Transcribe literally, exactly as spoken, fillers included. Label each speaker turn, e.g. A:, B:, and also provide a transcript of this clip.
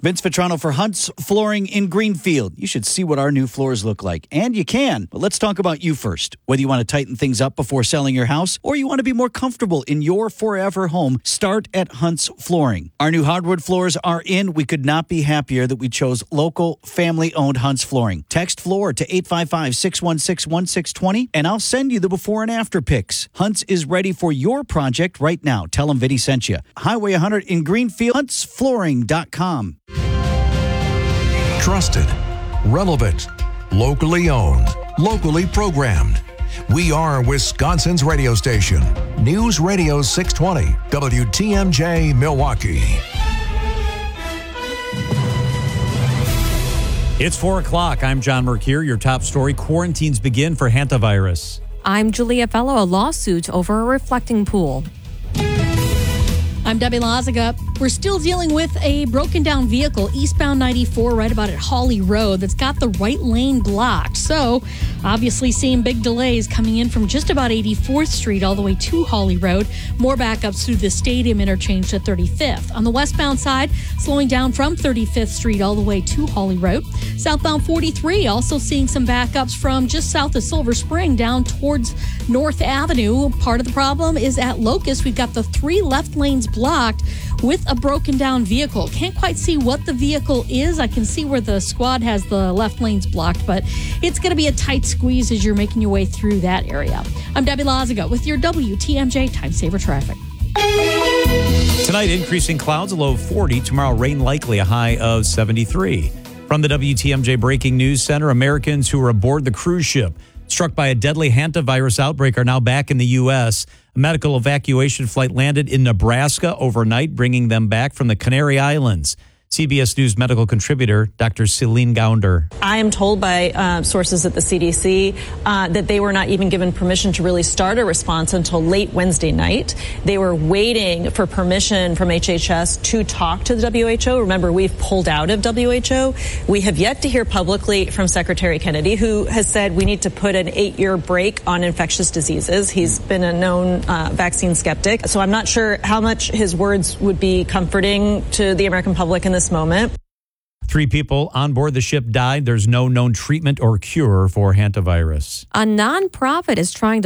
A: Vince Vitrano for Hunt's Flooring in Greenfield. You should see what our new floors look like. And you can. But let's talk about you first. Whether you want to tighten things up before selling your house or you want to be more comfortable in your forever home, start at Hunt's Flooring. Our new hardwood floors are in. We could not be happier that we chose local, family-owned Hunt's Flooring. Text FLOOR to eight five five, six one six, one six two zero and I'll send you the before and after pics. Hunt's is ready for your project right now. Tell them Vinny sent you. Highway one hundred in Greenfield, hunts flooring dot com.
B: Trusted, relevant, locally owned, locally programmed. We are Wisconsin's radio station. News Radio six twenty, W T M J, Milwaukee.
C: It's four o'clock. I'm John Mercure. Your top story, quarantines begin for hantavirus.
D: I'm Julia Fellow. A lawsuit over a reflecting pool.
E: I'm Debbie Lazaga. We're still dealing with a broken down vehicle eastbound ninety-four right about at Hawley Road that's got the right lane blocked. So obviously seeing big delays coming in from just about eighty-fourth Street all the way to Hawley Road. More backups through the Stadium interchange to thirty-fifth. On the westbound side, slowing down from thirty-fifth Street all the way to Hawley Road. Southbound forty-three also seeing some backups from just south of Silver Spring down towards North Avenue. Part of the problem is at Locust. We've got the three left lanes blocked with a broken down vehicle. Can't quite see what the vehicle is. I can see where the squad has the left lanes blocked, but it's going to be a tight squeeze as you're making your way through that area. I'm Debbie Lazaga with your W T M J Time Saver Traffic.
C: Tonight, increasing clouds, a low of forty. Tomorrow, rain likely, a high of seventy-three. From the W T M J Breaking News Center, Americans who were aboard the cruise ship struck by a deadly hantavirus outbreak are now back in the U S. A medical evacuation flight landed in Nebraska overnight, bringing them back from the Canary Islands. C B S News medical contributor Doctor Celine Gounder.
F: I am told by uh, sources at the C D C uh, that they were not even given permission to really start a response until late Wednesday night. They were waiting for permission from H H S to talk to the W H O. Remember, we've pulled out of W H O. We have yet to hear publicly from Secretary Kennedy, who has said we need to put an eight-year break on infectious diseases. He's been a known uh, vaccine skeptic. So I'm not sure how much his words would be comforting to the American public in this moment.
C: Three people on board the ship died. There's no known treatment or cure for hantavirus.
D: A nonprofit is trying to